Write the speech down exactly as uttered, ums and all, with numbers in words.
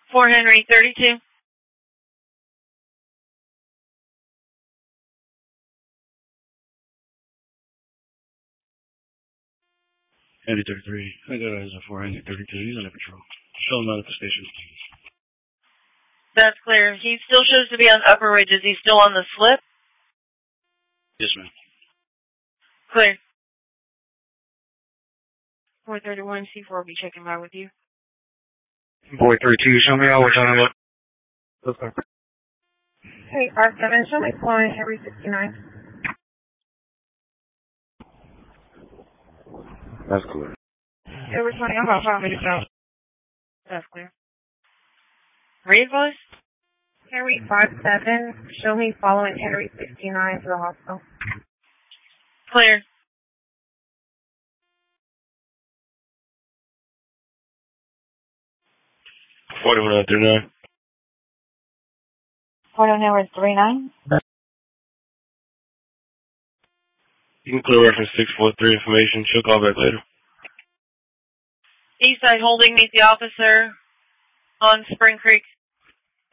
four Henry thirty-two. Henry thirty-three. I got it as a four Henry thirty-two. He's under patrol. Show him out at the station. That's clear. He still shows to be on Upper Ridge. Is he still on the slip? Yes, ma'am. Clear. four thirty-one, C four will be checking by with you. Boy thirty-two, show me out. We're talking about. Okay. Hey, R seven, show me flying Henry sixty-nine. That's clear. Henry twenty, I'm about five minutes out. That's clear. Re-advise? Henry five seven, show me following Henry sixty-nine to the hospital. Clear. forty-one thirty-nine. forty-one Henry thirty-nine. You can clear reference six four three information. She'll call back later. Eastside holding, meet the officer on Spring Creek.